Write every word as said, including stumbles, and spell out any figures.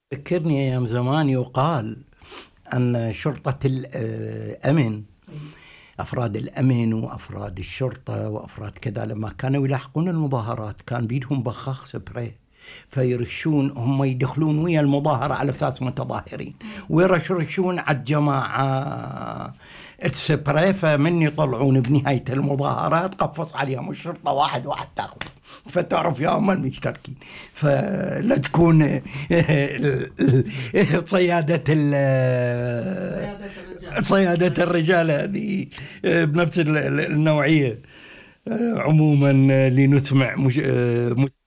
ذكرني أيام زمان يقال أن شرطة الأمن، أفراد الأمن وأفراد الشرطة وأفراد كذا لما كانوا يلاحقون المظاهرات كان بيدهم بخاخ سبراي فيرشون، هم يدخلون ويا المظاهرة على أساس متظاهرين ويرشرشون على الجماعة السبراي، فمن يطلعون بنهاية المظاهرة تقفص عليهم الشرطة واحد واحد تاخذ، فتعرف يا هم المشتركين. فلا تكون صيادة صيادة الرجال هذه بنفس النوعية. عموما لنسمع مش